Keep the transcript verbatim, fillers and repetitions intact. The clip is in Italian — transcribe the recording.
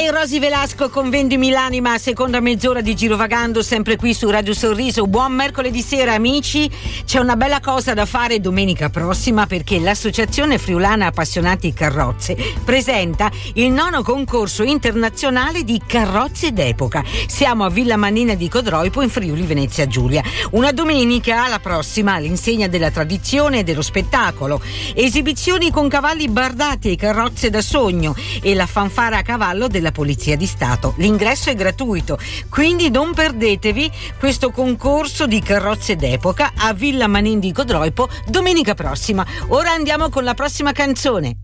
Lei Rosy Velasco con Vendimi l'anima, seconda mezz'ora di Girovagando, sempre qui su Radio Sorriso. Buon mercoledì sera amici, c'è una bella cosa da fare domenica prossima perché l'Associazione Friulana Appassionati Carrozze presenta il nono concorso internazionale di carrozze d'epoca. Siamo a Villa Mannina di Codroipo in Friuli Venezia Giulia. Una domenica, la prossima, all'insegna della tradizione e dello spettacolo. Esibizioni con cavalli bardati e carrozze da sogno e la fanfara a cavallo della Polizia di Stato. L'ingresso è gratuito, quindi non perdetevi questo concorso di carrozze d'epoca a Villa Manin di Codroipo domenica prossima. Ora andiamo con la prossima canzone.